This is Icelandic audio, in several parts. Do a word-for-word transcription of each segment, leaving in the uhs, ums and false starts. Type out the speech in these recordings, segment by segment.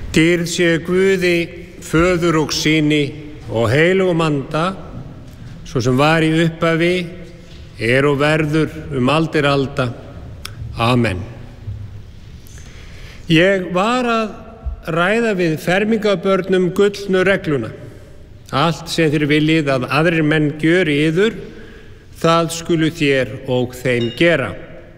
Dýrð sé Guði, Föður og Syni og heilugum anda, svo sem var í upphafi, er og verður um aldir alda. Amen. Ég var að ræða við fermingarbörnum gullnu regluna. Allt sem þér viljið að aðrir menn gjöri yður, það skulu þér og þeim gera.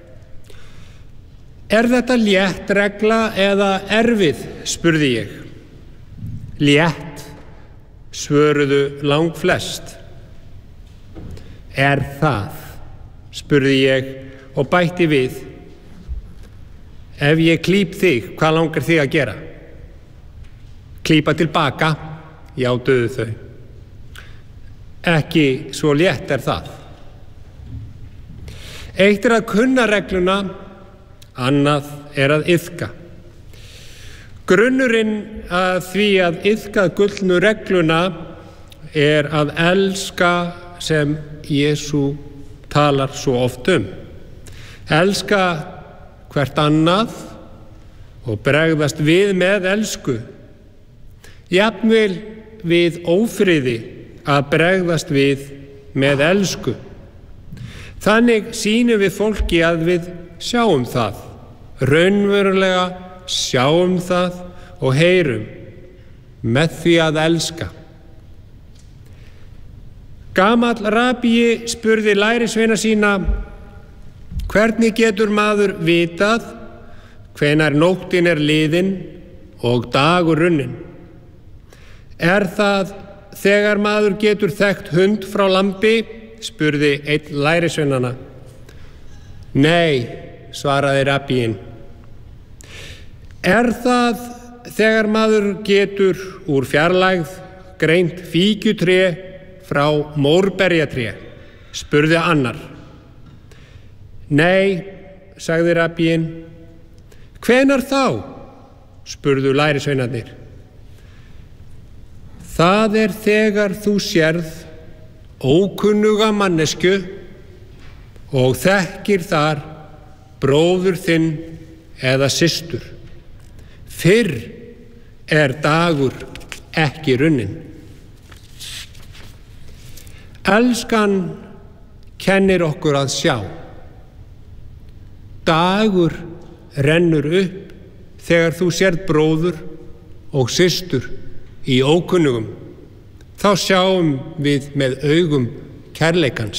Er þetta létt regla eða erfið, spurði ég. Létt, svöruðu langflest. Er það, spurði ég og bætti við. Ef ég klíp þig, hvað langar þig að gera? Klípa tilbaka, játuðu þau. Ekki svo létt er það. Eitt er að kunna regluna, annað er að iðka. Grunnurinn að því að iðka gullnu regluna er að elska sem Jesú talar svo oft um. Elska hvert annað og bregðast við með elsku. Jafnvel við ófriði að bregðast við með elsku. Þannig sýnum við fólki að við sjáum það, raunverulega sjáum það og heyrum með því að elska. Gamall rabbi spurði lærisveina sína, hvernig getur maður vitað hvenær nóttin er liðin og dagur runnin? Er það þegar maður getur þekkt hund frá lambi? Spurði einn lærisveinanna. Nei, svaraði rabbíinn. Er það þegar maður getur úr fjarlægð greint fíkjutré frá mórberjatré? Spurði annar. Nei, sagði rabbíinn. Hvenær þá? Spurðu lærisveinarnir. Það er þegar þú sérð ókunnuga mannesku og þekkir þar bróður þinn eða systur. Fyrr er dagur ekki runnin. Elskan kennir okkur að sjá. Dagur rennur upp þegar þú sérð bróður og systur í ókunnugum. Þá sjáum við með augum kærleikans.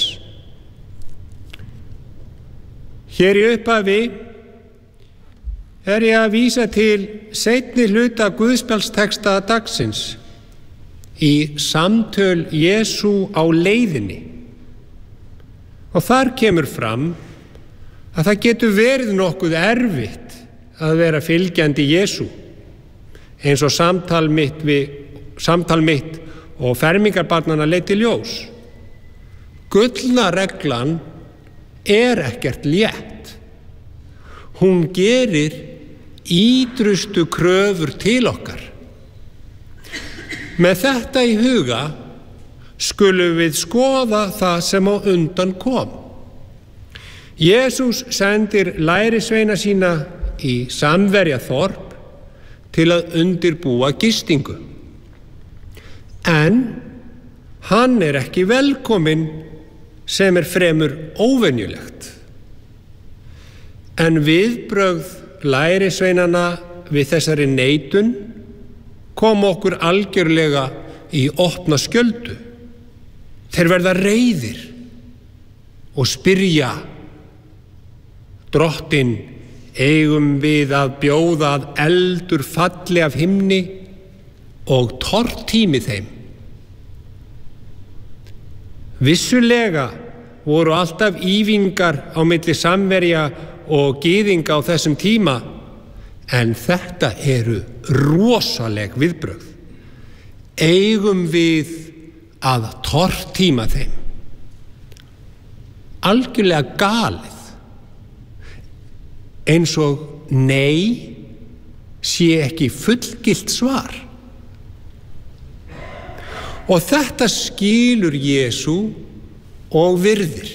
Hér í upphafi er ég að vísa til seinni hluta guðspjallsteksta dagsins í samtöl Jesú á leiðinni. Og þar kemur fram að það getur verið nokkuð erfitt að vera fylgjandi Jesú, eins og samtal mitt, við, samtal mitt og fermingarbarnanna leiddi í ljós. Gullna reglan er ekkert létt. Hún gerir ýtrustu kröfur til okkar. Með þetta í huga skulum við skoða það sem á undan kom. Jesús sendir lærisveina sína í Samverjaþorp til að undirbúa gistingu. En hann er ekki velkominn, sem er fremur óvenjulegt. En viðbrögð lærisveinanna við þessari neitun kom okkur algjörlega í opna skjöldu. Þeir verða reiðir og spyrja, Drottinn, eigum við að bjóða að eldur falli af himni og tortími þeim? Vissulega voru alltaf ýfingar á milli Samverja og gyðinga á þessum tíma, en þetta eru rosaleg viðbrögð. Eigum við að tortíma þeim? Algjörlega galið. Eins og nei sé ekki fullgilt svar. Og þetta skilur Jesú og virðir.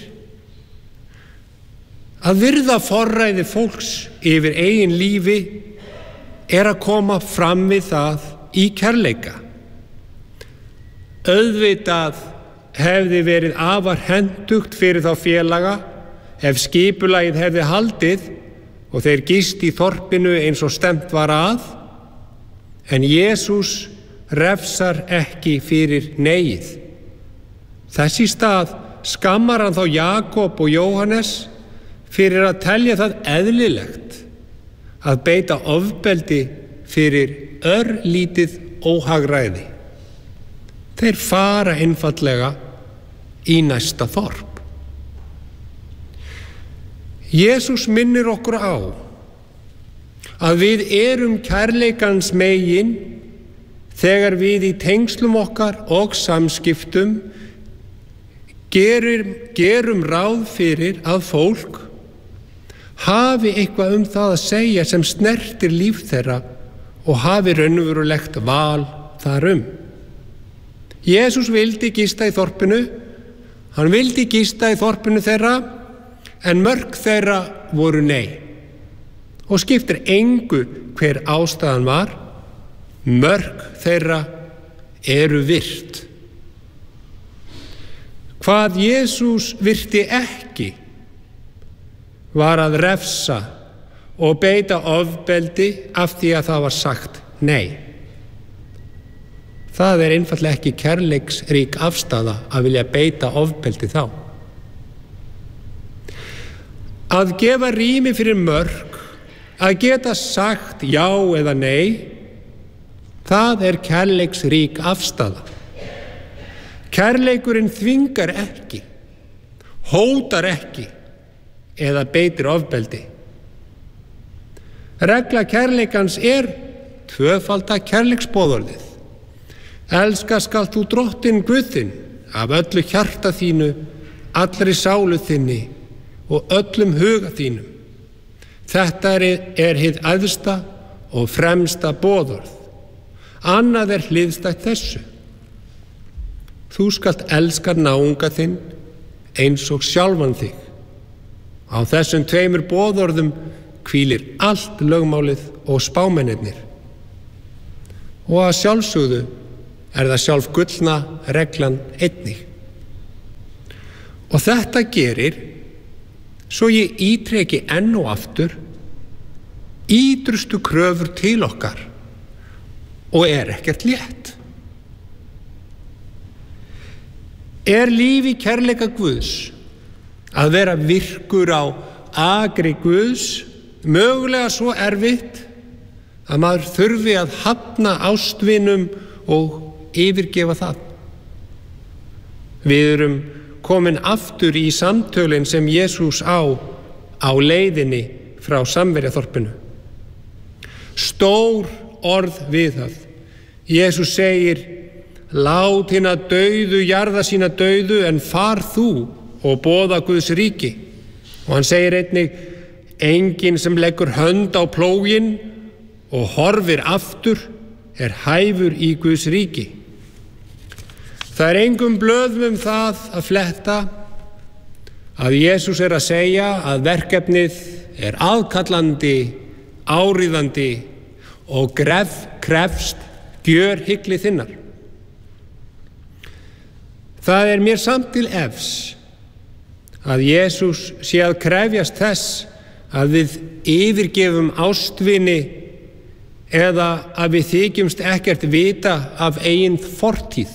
Að virða forræði fólks yfir eigin lífi er að koma fram við það í kærleika. Auðvitað hefði verið afar hentugt fyrir þá félaga ef skipulagið hefði haldið og þeir gist í þorpinu eins og stemt var að, en Jesús refsar ekki fyrir neyið. Þess í stað skammar hann þá Jakob og Jóhannes fyrir að telja það eðlilegt að beita ofbeldi fyrir örlítið óhagræði. Þeir fara einfaldlega í næsta þorp. Jesús minnir okkur á að við erum kærleikans megin þegar við í tengslum okkar og samskiptum gerum, gerum ráð fyrir að fólk hafi eitthvað um það að segja sem snertir líf þeirra og hafi raunverulegt val þar um. Jesús vildi gista í þorpinu, hann vildi gista í þorpinu þeirra, en mörk þeirra voru nei. Og skiptir engu hver ástæðan var, mörk þeirra eru virt. Hvað Jesús virti ekki var að refsa og beita ofbeldi af því að það var sagt nei. Það er einfaldlega ekki kærleiksrík afstaða að vilja beita ofbeldi þá. Að gefa rými fyrir mörk, að geta sagt já eða nei, það er kærleiksrík afstaða. Kærleikurinn þvingar ekki, hótar ekki eða beitir ofbeldi. Regla kærleikans er tvöfalda kærleiksboðorðið. Elska skalt þú drottinn Guð þinn af öllu hjarta þínu, allri sálu þinni og öllum huga þínum. Þetta er, er hið æðsta og fremsta boðorð. Annað er hliðstætt þessu. Þú skalt elska náunga þinn eins og sjálfan þig. Á þessum tveimur boðorðum hvílir allt lögmálið og spámennirnir. Og að sjálfsögðu er það sjálf gullna reglan einnig. Og þetta gerir, svo ég ítreki enn og aftur, ýtrustu kröfur til okkar og er ekkert létt. Er lífi kærleika Guðs að vera virkur á agri Guðs mögulega svo erfitt að maður þurfi að hafna ástvinum og yfirgefa það? Við erum komin aftur í samtölin sem Jesús á á leiðinni frá Samverjaþorpinu. Stór orð við það. Jesús segir: lát hina dauðu jarða sína dauðu en far þú og boða Guðs ríki. Og hann segir einnig: enginn sem leggur hönd á plóginn og horfir aftur er hæfur í Guðs ríki. Það er engum blöðum um það að fletta að Jesús er að segja að verkefnið er aðkallandi, áríðandi og gref, krefst gjörhygli þinnar. Það er mér samt til efs að Jesús sé að krefjast þess að við yfirgefum ástvini eða að við þykjumst ekkert vita af eigin fortíð.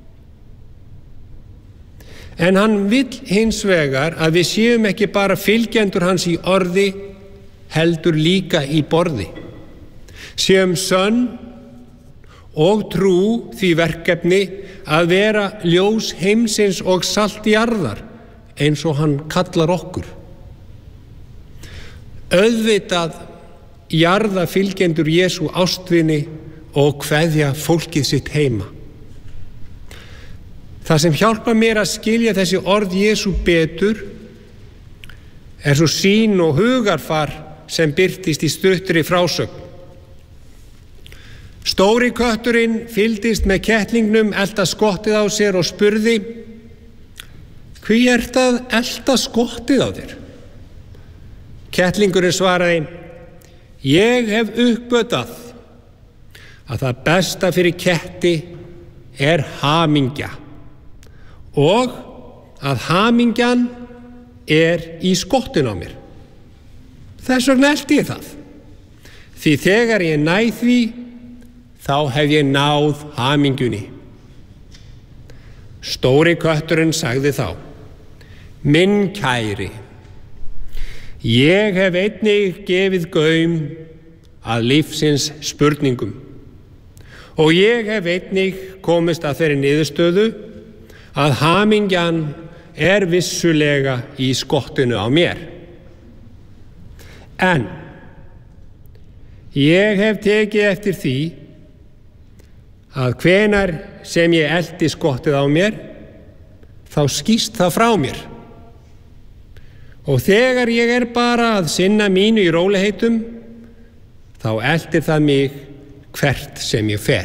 En hann vill hins vegar að við séum ekki bara fylgjendur hans í orði, heldur líka í borði. Séum sönn og trú því verkefni að vera ljós heimsins og salt jarðar, eins og hann kallar okkur. Auðvitað jarða fylgjendur Jesú ástvini og kveðja fólkið sitt heima. Það sem hjálpar mér að skilja þessi orð Jesú betur er svo sýn og hugarfar sem birtist í stuttri frásögn. Stóri kötturinn fylgdist með kettlingnum elta skottið á sér og spurði: hví ert að elta skottið á þér? Kettlingurinn svaraði: ég hef uppgötvað að það besta fyrir ketti er hamingja og að hamingjan er í skottinu á mér. Þess vegna elti ég það. Því þegar ég næ því, þá hef ég náð hamingjunni. Stóri kötturinn sagði þá: Minn kæri, ég hef einnig gefið gaum að lífsins spurningum og ég hef einnig komist að þeirri niðurstöðu að hamingjan er vissulega í skottinu á mér. En ég hef tekið eftir því að hvenær sem ég elti skottið á mér, þá skýst það frá mér. Og þegar ég er bara að sinna mínu í róliheitum, þá eltir það mig hvert sem ég fer.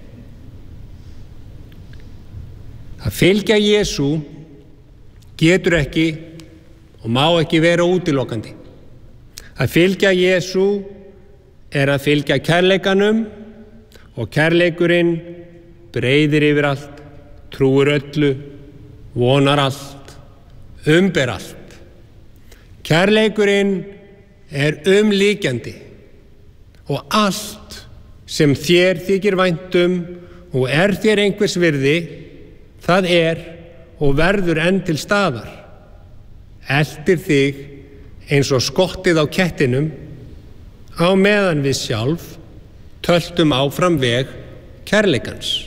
Að fylgja Jesú getur ekki og má ekki vera útilokandi. Að fylgja Jesú er að fylgja kærleikanum og kærleikurinn breiðir yfir allt, trúir öllu, vonar allt, umber allt. Kærleikurinn er umlíkjandi og allt sem þér þykir vænt um og er þér einhvers virði, það er og verður enn til staðar. Eltir þig eins og skottið á kettinum, á meðan við sjálf töltum áfram veg kærleikans.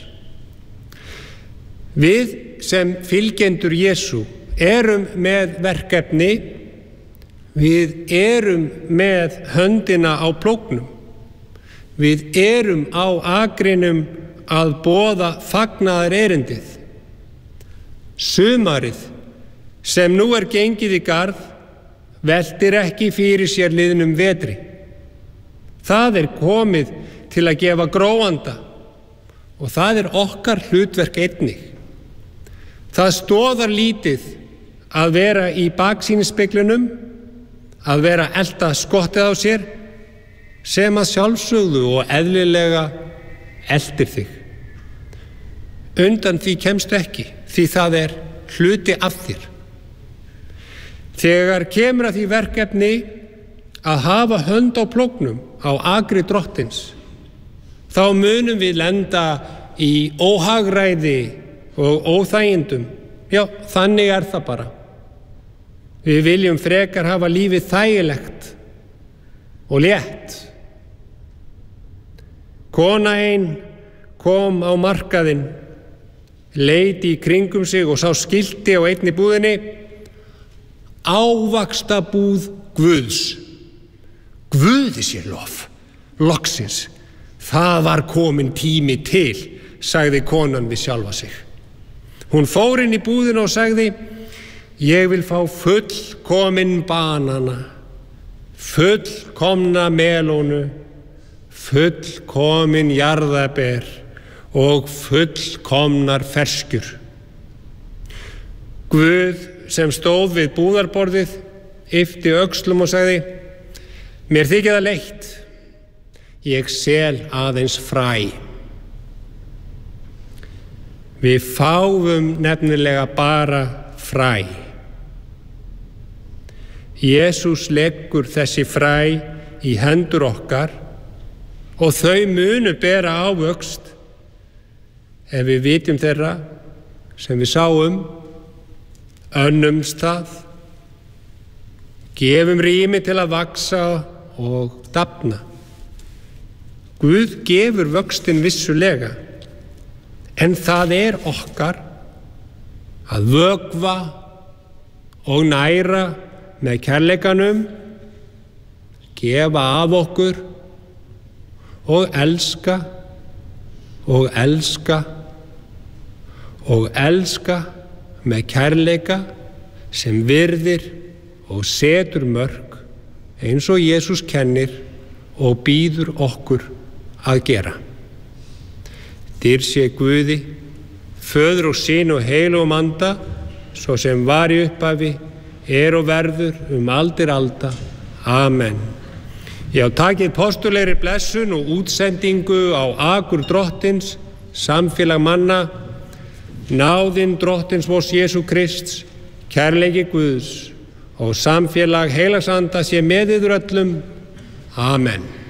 Við sem fylgjendur Jesú erum með verkefni, við erum með höndina á plóknum, við erum á akrinum að boða fagnaðar erindið. Sumarið sem nú er gengið í garð veltir ekki fyrir sér liðnum vetri. Það er komið til að gefa gróanda og það er okkar hlutverk einnig. Það stoðar lítið að vera í baksýnisspeglinum, að vera að elta skottið á sér, sem að sjálfsögðu og eðlilega eltir þig. Undan því kemstu ekki, því það er hluti af þér. Þegar kemur að því verkefni að hafa hönd á plóknum á akri drottins, þá munum við lenda í óhagræði og óþægindum. Já, þannig er það bara. Við viljum frekar hafa lífið þægilegt og létt. Kona ein kom á markaðinn, leit í kringum sig og sá skilti á einni búðinni: Ávaxtabúð Guðs. Guði sé lof, loksins. Það var komin tími til, sagði konan við sjálfa sig. Hún fór inn í búðina og sagði: Ég vil fá fullkomin banana, fullkomna melónu, fullkomin jarðaber og fullkomnar ferskjur. Guð sem stóð við búðarborðið yppti öxlum og sagði: Mér þykir það leitt, ég sel aðeins fræ. Við fáum nefnilega bara fræ. Jesús leggur þessi fræ í hendur okkar og þau munu bera ávöxt ef við vitum þeirra sem við sáum, önnumst það, gefum rými til að vaxa og dafna. Guð gefur vöxtin vissulega, en það er okkar að vökva og næra með kærleikanum, gefa af okkur og elska og elska og elska með kærleika sem virðir og setur mörk eins og Jesús kennir og býður okkur að gera. Dýr sé Guði, Föður og Syni og heilögum anda, svo sem var í upphafi, er og verður um aldir alda. Amen. Já, takið postulegri blessun og útsendingu á akur drottins, samfélag manna, náðin drottins vors Jesú Krists, kærleiki Guðs og samfélag heilags anda sé með yður öllum. Amen.